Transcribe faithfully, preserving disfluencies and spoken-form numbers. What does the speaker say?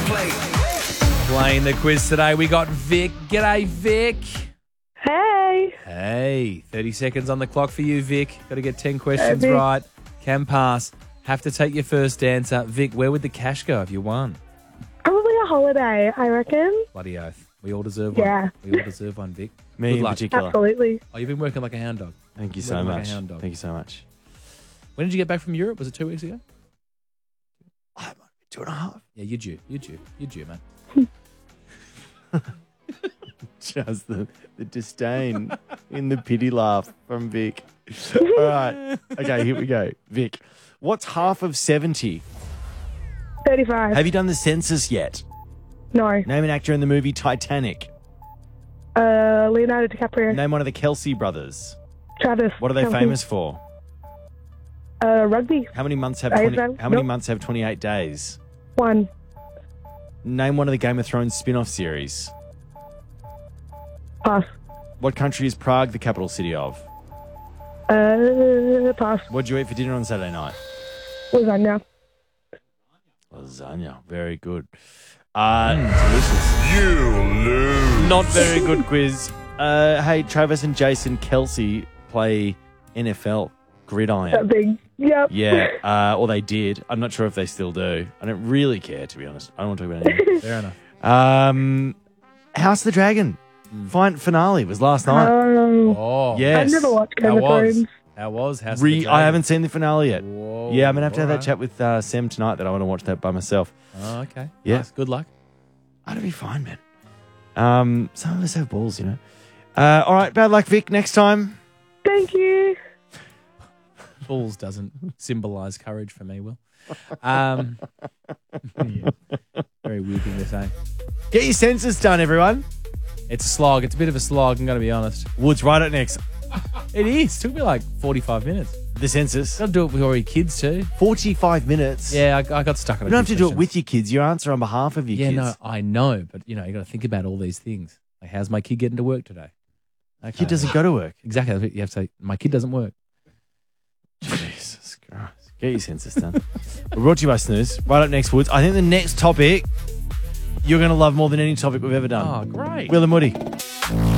plate. Playing the quiz today, we got Vic. G'day, Vic. Hey. Hey, thirty seconds on the clock for you, Vic. Got to get ten questions Vic. right. Can pass. Have to take your first answer. Vic, where would the cash go if you won? Probably a holiday, I reckon. Bloody oath. We all deserve Yeah. one. We all deserve one, Vic. Me Good in luck. particular. Absolutely. Oh, you've been working like a hound dog. Thank you so Working like a much. hound dog. Thank you so much. When did you get back from Europe? Was it two weeks ago? Two and a half. Yeah, you're due. You're due. You're due, man. Just the, the disdain in the pity laugh from Vic. All right. Okay, here we go. Vic, what's half of seventy? thirty-five. Have you done the census yet? No. Name an actor in the movie Titanic. Uh, Leonardo DiCaprio. Name one of the Kelsey brothers. Travis. What are they Kelce. famous for? Uh, rugby. How many months have Days, 20, man. how many Nope. months have twenty-eight days? One. Name one of the Game of Thrones spin-off series. Pass. What country is Prague the capital city of? Uh, pass. What did you eat for dinner on Saturday night? Lasagna. Lasagna. Very good. Uh, delicious. You lose. Not very good quiz. Uh, hey, Travis and Jason Kelsey play N F L gridiron. That big. Yep. Yeah, uh, or they did. I'm not sure if they still do. I don't really care, to be honest. I don't want to talk about it anymore. Fair enough. um, House of the Dragon. Fine finale was last night. Um, Oh, yes. I've never watched Game How of was? Thrones. How was? House of Re- the Dragon? I haven't seen the finale yet. Whoa, Yeah, I'm going to have to have that alright. chat with uh, Sam tonight that I want to watch that by myself. Oh, okay. Yeah. Nice. Good luck. That'll be fine, man. Um, some of us have balls, you know. Uh, all right, bad luck, Vic. Next time. Thank you. Balls doesn't symbolise courage for me, Will. Um, yeah. Very weird thing to say. Get your census done, everyone. It's a slog. It's a bit of a slog, I'm going to be honest. Woods, right up next. It is. It took me like forty-five minutes. The census. Got to do it with all your kids too. forty-five minutes. Yeah, I, I got stuck on You a don't have few to do it questions. with your kids. You answer on behalf of your Yeah, kids. no, I know. But, you know, you got to think about all these things. Like, how's my kid getting to work today? Okay. Kid doesn't go to work. Exactly. That's what you have to say, my kid doesn't work. Jesus Christ. Get your census done. We're brought to you by Snooze. Right up next, Woods. I think the next topic you're going to love more than any topic we've ever done. Oh, great. Will and Woody.